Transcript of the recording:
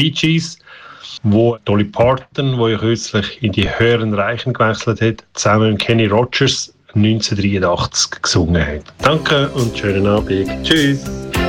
Bee Gees, wo Dolly Parton, wo ja kürzlich in die höheren Reichen gewechselt hat, zusammen mit Kenny Rogers 1983 gesungen hat. Danke und schönen Abend. Tschüss.